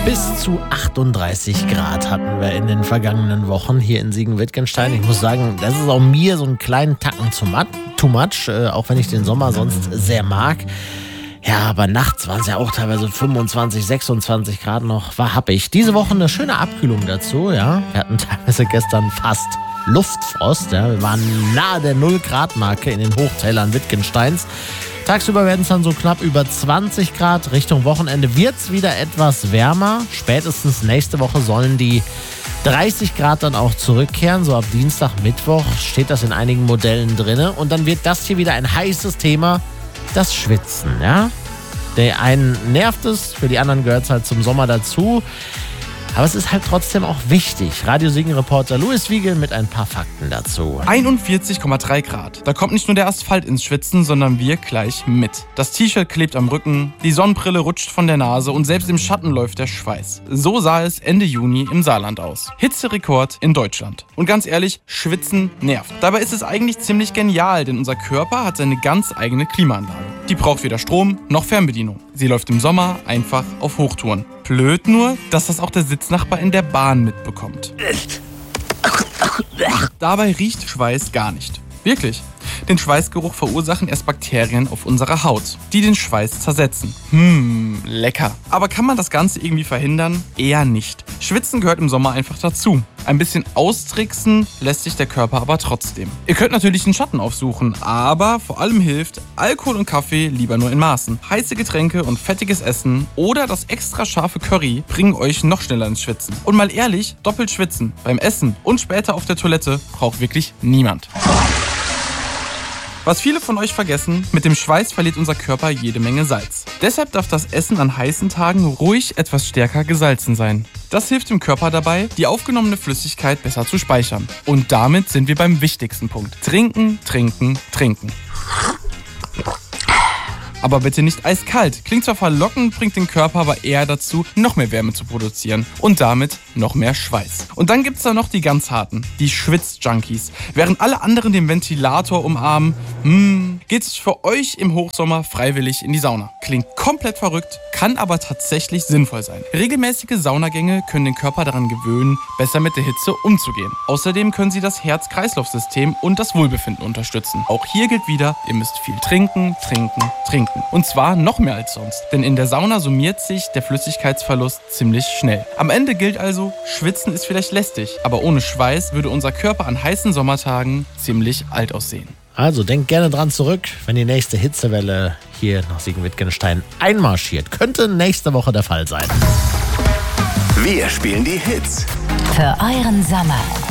Bis zu 38 Grad hatten wir in den vergangenen Wochen hier in Siegen-Wittgenstein. Ich muss sagen, das ist auch mir so einen kleinen Tacken too much, auch wenn ich den Sommer sonst sehr mag. Ja, aber nachts waren es ja auch teilweise 25, 26 Grad noch, war happig. Diese Woche eine schöne Abkühlung dazu, ja. Wir hatten teilweise gestern fast Luftfrost, ja. Wir waren nahe der 0-Grad-Marke in den Hochtälern Wittgensteins. Tagsüber werden es dann so knapp über 20 Grad. Richtung Wochenende wird es wieder etwas wärmer. Spätestens nächste Woche sollen die 30 Grad dann auch zurückkehren. So ab Dienstag, Mittwoch steht das in einigen Modellen drin. Und dann wird das hier wieder ein heißes Thema, das Schwitzen. Ja? Der einen nervt es, für die anderen gehört es halt zum Sommer dazu. Aber es ist halt trotzdem auch wichtig. Radio Siegen-Reporter Louis Wiegel mit ein paar Fakten dazu. 41,3 Grad. Da kommt nicht nur der Asphalt ins Schwitzen, sondern wir gleich mit. Das T-Shirt klebt am Rücken, die Sonnenbrille rutscht von der Nase und selbst im Schatten läuft der Schweiß. So sah es Ende Juni im Saarland aus. Hitzerekord in Deutschland. Und ganz ehrlich, Schwitzen nervt. Dabei ist es eigentlich ziemlich genial, denn unser Körper hat seine ganz eigene Klimaanlage. Die braucht weder Strom noch Fernbedienung. Sie läuft im Sommer einfach auf Hochtouren. Blöd nur, dass das auch der Sitznachbar in der Bahn mitbekommt. Dabei riecht Schweiß gar nicht. Wirklich. Den Schweißgeruch verursachen erst Bakterien auf unserer Haut, die den Schweiß zersetzen. Lecker. Aber kann man das Ganze irgendwie verhindern? Eher nicht. Schwitzen gehört im Sommer einfach dazu. Ein bisschen austricksen lässt sich der Körper aber trotzdem. Ihr könnt natürlich den Schatten aufsuchen, aber vor allem hilft Alkohol und Kaffee lieber nur in Maßen. Heiße Getränke und fettiges Essen oder das extra scharfe Curry bringen euch noch schneller ins Schwitzen. Und mal ehrlich, doppelt schwitzen beim Essen und später auf der Toilette braucht wirklich niemand. Was viele von euch vergessen, mit dem Schweiß verliert unser Körper jede Menge Salz. Deshalb darf das Essen an heißen Tagen ruhig etwas stärker gesalzen sein. Das hilft dem Körper dabei, die aufgenommene Flüssigkeit besser zu speichern. Und damit sind wir beim wichtigsten Punkt. Trinken, trinken, trinken. Aber bitte nicht eiskalt. Klingt zwar verlockend, bringt den Körper aber eher dazu, noch mehr Wärme zu produzieren und damit noch mehr Schweiß. Und dann gibt's da noch die ganz harten, die Schwitz-Junkies. Während alle anderen den Ventilator umarmen, geht's für euch im Hochsommer freiwillig in die Sauna. Klingt komplett verrückt, kann aber tatsächlich sinnvoll sein. Regelmäßige Saunagänge können den Körper daran gewöhnen, besser mit der Hitze umzugehen. Außerdem können sie das Herz-Kreislauf-System und das Wohlbefinden unterstützen. Auch hier gilt wieder, ihr müsst viel trinken, trinken, trinken. Und zwar noch mehr als sonst, denn in der Sauna summiert sich der Flüssigkeitsverlust ziemlich schnell. Am Ende gilt also, Schwitzen ist vielleicht lästig, aber ohne Schweiß würde unser Körper an heißen Sommertagen ziemlich alt aussehen. Also denkt gerne dran zurück, wenn die nächste Hitzewelle hier nach Siegen-Wittgenstein einmarschiert. Könnte nächste Woche der Fall sein. Wir spielen die Hits für euren Sommer.